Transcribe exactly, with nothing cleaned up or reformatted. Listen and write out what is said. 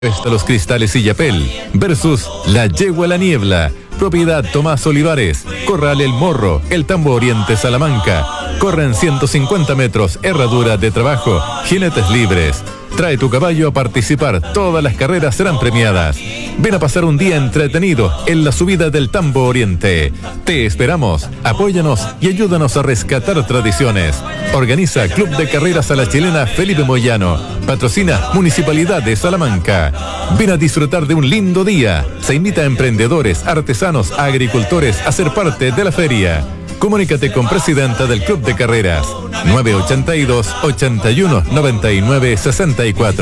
Hasta los cristales y Yapel versus la Yegua La Niebla. Propiedad Tomás Olivares. Corral El Morro, El Tambo Oriente Salamanca. Corren ciento cincuenta metros, herradura de trabajo, jinetes libres. Trae tu caballo a participar, todas las carreras serán premiadas. Ven a pasar un día entretenido en la subida del Tambo Oriente. Te esperamos, apóyanos y ayúdanos a rescatar tradiciones. Organiza Club de Carreras a la Chilena Felipe Moyano. Patrocina Municipalidad de Salamanca. Ven a disfrutar de un lindo día. Se invita a emprendedores, artesanos, agricultores a ser parte de la feria. Comunícate con presidenta del Club de Carreras nueve ochenta y dos, ochenta y uno, noventa y nueve, sesenta y cuatro.